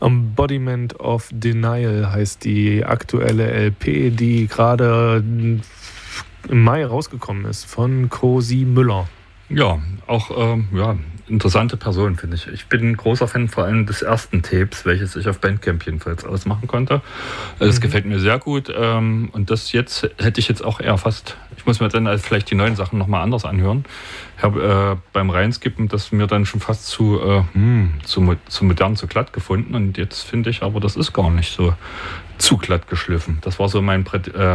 Embodiment of Denial heißt die aktuelle LP, die gerade im Mai rausgekommen ist, von Cosi Müller. Ja, auch interessante Person, finde ich. Ich bin ein großer Fan vor allem des ersten Tapes, welches ich auf Bandcamp jedenfalls ausmachen konnte. Das gefällt mir sehr gut. Und das jetzt hätte ich jetzt auch eher fast, ich muss mir dann vielleicht die neuen Sachen nochmal anders anhören. Ich habe beim Reinskippen das mir dann schon fast zu modern, zu glatt gefunden. Und jetzt finde ich aber, das ist gar nicht so zu glatt geschliffen. Das war so mein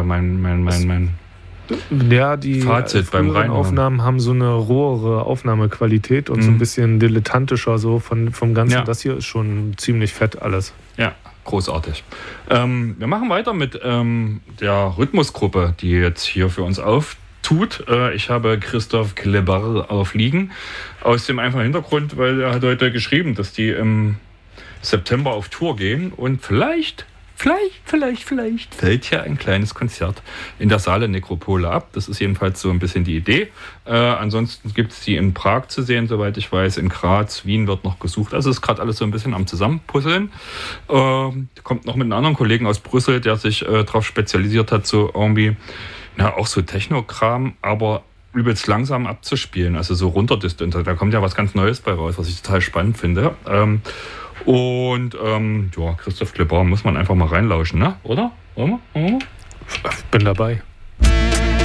Ja, die Fazit beim Reinhören. Aufnahmen haben so eine rohere Aufnahmequalität und so ein bisschen dilettantischer so vom Ganzen. Ja. Das hier ist schon ziemlich fett alles. Ja, großartig. Wir machen weiter mit der Rhythmusgruppe, die jetzt hier für uns auftut. Ich habe Christophe Kleber aufliegen. Aus dem einfachen Hintergrund, weil er hat heute geschrieben, dass die im September auf Tour gehen und vielleicht fällt hier ein kleines Konzert in der Saale Nekropole ab. Das ist jedenfalls so ein bisschen die Idee. Ansonsten gibt es die in Prag zu sehen, soweit ich weiß. In Graz, Wien wird noch gesucht. Also ist gerade alles so ein bisschen am Zusammenpuzzeln. Kommt noch mit einem anderen Kollegen aus Brüssel, der sich darauf spezialisiert hat, so irgendwie, auch so Techno-Kram, aber übelst langsam abzuspielen. Also so runterdistant. Da kommt ja was ganz Neues bei raus, was ich total spannend finde. Christoph Kleber muss man einfach mal reinlauschen, ne? Oder? Bin dabei.